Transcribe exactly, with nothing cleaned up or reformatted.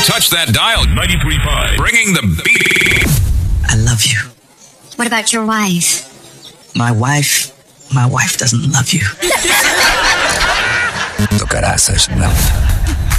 Don't touch that dial. ninety-three point five. Bringing the beat. I love you. What about your wife? My wife, my wife doesn't love you. Tocarás a